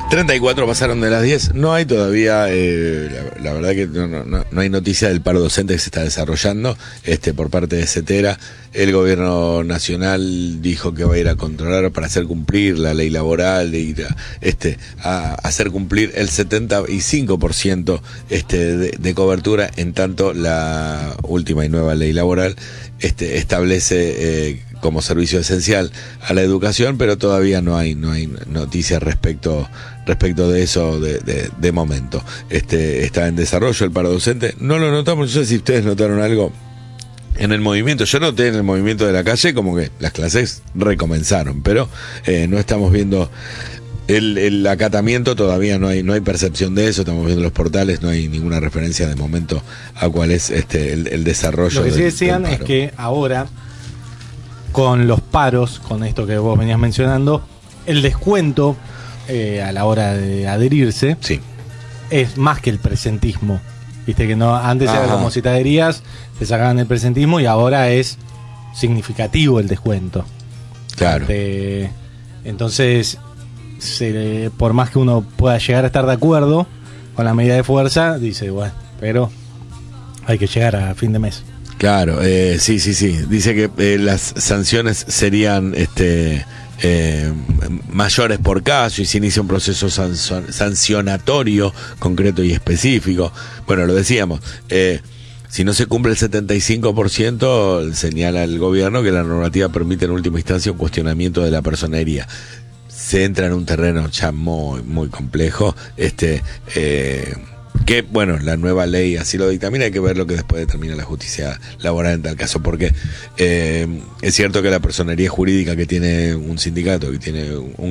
34 pasaron de las 10. No hay todavía, la verdad que no hay noticia del paro docente que se está desarrollando por parte de CETERA. El gobierno nacional dijo que va a ir a controlar para hacer cumplir la ley laboral, de ir a hacer cumplir el 75% de cobertura, en tanto la última y nueva ley laboral establece como servicio esencial a la educación, pero todavía no hay noticias respecto de eso de momento. Está en desarrollo el paro docente. No lo notamos, no sé si ustedes notaron algo en el movimiento. Yo noté en el movimiento de la calle como que las clases recomenzaron, pero no estamos viendo el acatamiento, todavía no hay percepción de eso. Estamos viendo los portales, no hay ninguna referencia de momento a cuál es el desarrollo. Lo que sí decían es que ahora, con los paros, con esto que vos venías mencionando, el descuento a la hora de adherirse, sí, es más que el presentismo. Viste que no, antes era como si te adherías, te sacaban el presentismo, y ahora es significativo el descuento. Claro. Entonces, por más que uno pueda llegar a estar de acuerdo con la medida de fuerza, dice, bueno, pero hay que llegar a fin de mes. Claro, sí. Dice que las sanciones serían mayores por caso, y se inicia un proceso sancionatorio concreto y específico. Bueno, lo decíamos, si no se cumple el 75%, señala el gobierno que la normativa permite en última instancia un cuestionamiento de la personería. Se entra en un terreno ya muy, muy complejo, que bueno, la nueva ley así lo dictamina. Hay que ver lo que después determina la justicia laboral en tal caso, porque es cierto que la personería jurídica que tiene un sindicato, que tiene un